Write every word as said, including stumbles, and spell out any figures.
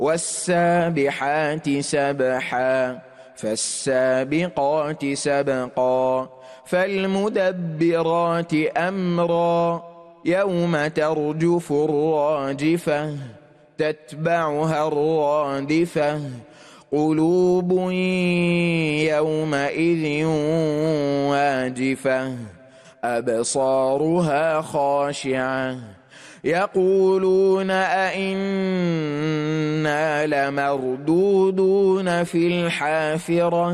والسابحات سبحا فالسابقات سبقا فالمدبرات أمرا يوم ترجف الراجفة تتبعها الرادفة قلوب يومئذ واجفة أبصارها خاشعة يقولون أئنا لمردودون في الحافرة